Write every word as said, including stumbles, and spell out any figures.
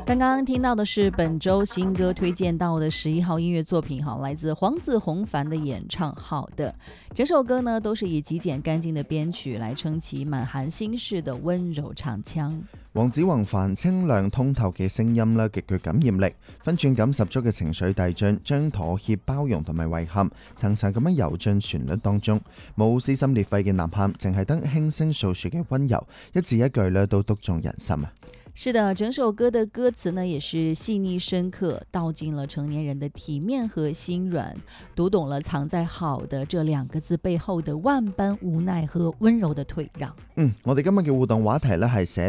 刚刚听到的是本周新歌推荐到的十一号音乐作品，来自黄子弘凡的演唱。好的，整首歌呢都是以极简干净的编曲来撑起滿含心事的溫柔唱腔。 黃子弘凡清亮通透嘅聲音咧，極具感染力，分寸感十足嘅情緒遞進，將妥協、包容同埋遺憾層層咁樣游進旋律當中，冇撕心裂肺嘅吶喊，淨係得輕聲訴說嘅溫柔，一字一句咧都篤中人心啊！ 是的，整首歌的歌詞呢也是細膩深刻，道盡了成年人的體面和心軟，讀懂了藏在好的這兩個字背後的萬般無奈和溫柔的退讓。 嗯，我哋今日嘅互動話題咧係寫